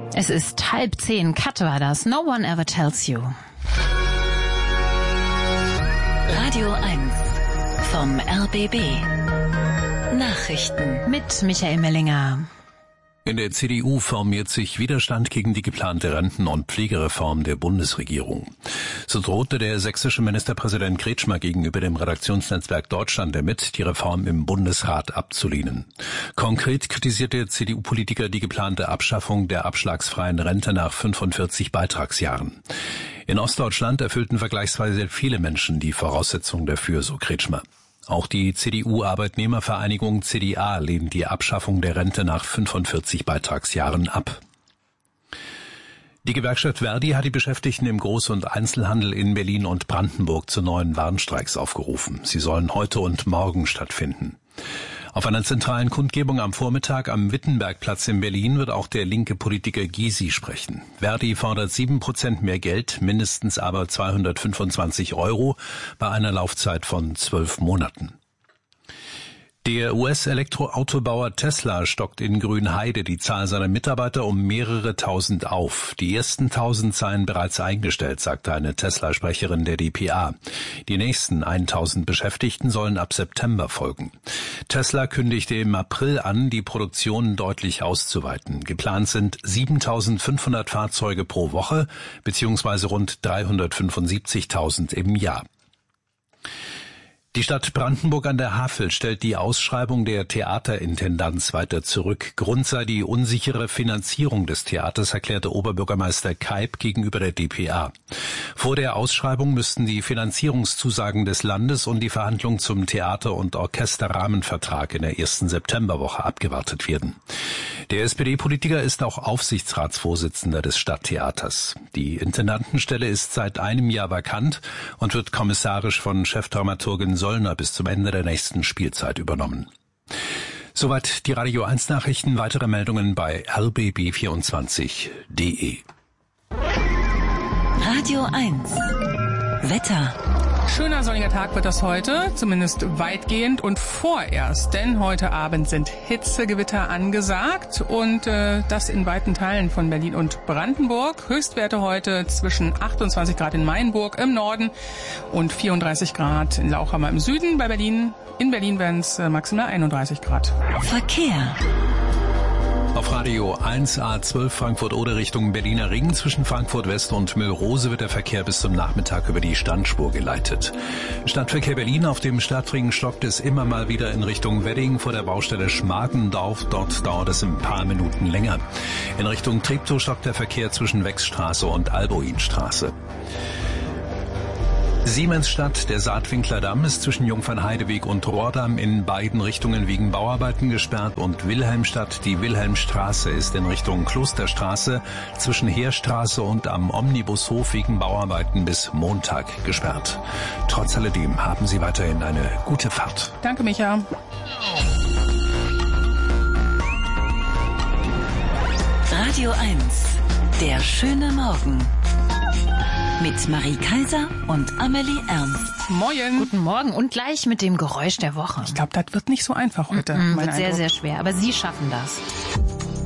Es ist 9:30. Kat war das. No one ever tells you. Radio 1 vom RBB. Nachrichten Mit Michael Mellinger. In der CDU formiert sich Widerstand gegen die geplante Renten- und Pflegereform der Bundesregierung. So drohte der sächsische Ministerpräsident Kretschmer gegenüber dem Redaktionsnetzwerk Deutschland damit, die Reform im Bundesrat abzulehnen. Konkret kritisiert der CDU-Politiker die geplante Abschaffung der abschlagsfreien Rente nach 45 Beitragsjahren. In Ostdeutschland erfüllten vergleichsweise viele Menschen die Voraussetzungen dafür, so Kretschmer. Auch die CDU-Arbeitnehmervereinigung CDA lehnt die Abschaffung der Rente nach 45 Beitragsjahren ab. Die Gewerkschaft Verdi hat die Beschäftigten im Groß- und Einzelhandel in Berlin und Brandenburg zu neuen Warnstreiks aufgerufen. Sie sollen heute und morgen stattfinden. Auf einer zentralen Kundgebung am Vormittag am Wittenbergplatz in Berlin wird auch der linke Politiker Gysi sprechen. Verdi fordert 7% mehr Geld, mindestens aber 225 € bei einer Laufzeit von 12 Monaten. Der US-Elektroautobauer Tesla stockt in Grünheide die Zahl seiner Mitarbeiter um mehrere tausend auf. Die ersten 1000 seien bereits eingestellt, sagte eine Tesla-Sprecherin der dpa. Die nächsten 1000 Beschäftigten sollen ab September folgen. Tesla kündigte im April an, die Produktion deutlich auszuweiten. Geplant sind 7.500 Fahrzeuge pro Woche bzw. rund 375.000 im Jahr. Die Stadt Brandenburg an der Havel stellt die Ausschreibung der Theaterintendanz weiter zurück. Grund sei die unsichere Finanzierung des Theaters, erklärte Oberbürgermeister Keib gegenüber der dpa. Vor der Ausschreibung müssten die Finanzierungszusagen des Landes und die Verhandlungen zum Theater- und Orchesterrahmenvertrag in der ersten Septemberwoche abgewartet werden. Der SPD-Politiker ist auch Aufsichtsratsvorsitzender des Stadttheaters. Die Intendantenstelle ist seit einem Jahr vakant und wird kommissarisch von Chefdramaturgin Söllner bis zum Ende der nächsten Spielzeit übernommen. Soweit die Radio 1 Nachrichten. Weitere Meldungen bei rbb24.de. Radio 1 Wetter. Schöner sonniger Tag wird das heute, zumindest weitgehend und vorerst, denn heute Abend sind Hitzegewitter angesagt und das in weiten Teilen von Berlin und Brandenburg. Höchstwerte heute zwischen 28 Grad in Mainburg im Norden und 34 Grad in Lauchhammer im Süden. In Berlin werden es maximal 31 Grad. Verkehr. Auf Radio 1 A12 Frankfurt-Oder Richtung Berliner Ring zwischen Frankfurt West und Müllrose wird der Verkehr bis zum Nachmittag über die Standspur geleitet. Stadtverkehr Berlin auf dem Stadtring stockt es immer mal wieder in Richtung Wedding vor der Baustelle Schmargendorf. Dort dauert es ein paar Minuten länger. In Richtung Treptow stockt der Verkehr zwischen Wechsstraße und Alboinstraße. Siemensstadt, der Saatwinkler Damm ist zwischen Jungfernheideweg und Rohrdamm in beiden Richtungen wegen Bauarbeiten gesperrt und Wilhelmstadt, die Wilhelmstraße ist in Richtung Klosterstraße zwischen Heerstraße und am Omnibushof wegen Bauarbeiten bis Montag gesperrt. Trotz alledem haben Sie weiterhin eine gute Fahrt. Danke, Micha. Radio 1, der schöne Morgen. Mit Marie Kaiser und Amelie Ernst. Moin. Guten Morgen und gleich mit dem Geräusch der Woche. Ich glaube, das wird nicht so einfach heute. Wird sehr, sehr schwer, aber Sie schaffen das.